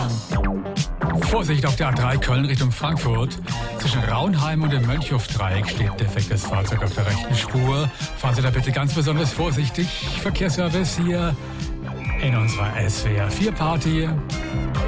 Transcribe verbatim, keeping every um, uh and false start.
Vorsicht auf der A drei Köln Richtung Frankfurt. Zwischen Raunheim und dem Mönchhofdreieck steht defektes Fahrzeug auf der rechten Spur. Fahren Sie da bitte ganz besonders vorsichtig. Verkehrsservice hier in unserer S W R vier Party.